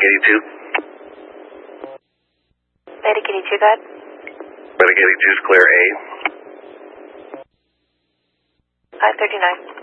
82. Medic 82, go ahead. Medic 82 is clear A. 539.